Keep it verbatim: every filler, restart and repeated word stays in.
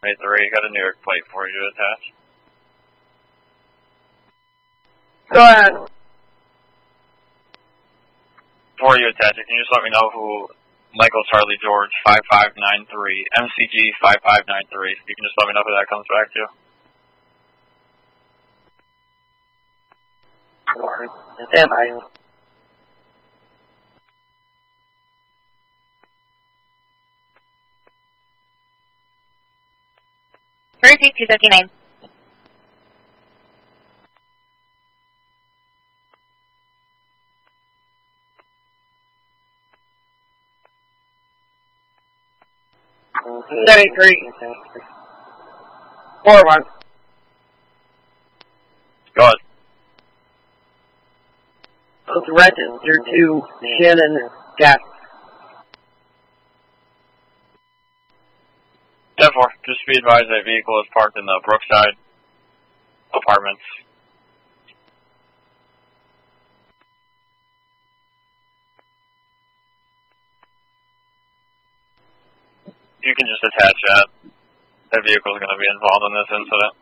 eight three, got a New York plate for you to attach. Go ahead. Before you attach it, can you just let me know who Michael Charlie George five five nine three, M C G five five nine three, you can just let me know who that comes back to. Stand by. thirty-two two fifty-nine. seventy-three. Four one. Go ahead. Let's register to Shannon Gas. ten four, just be advised that vehicle is parked in the Brookside Apartments. You can just attach that. That vehicle is going to be involved in this incident.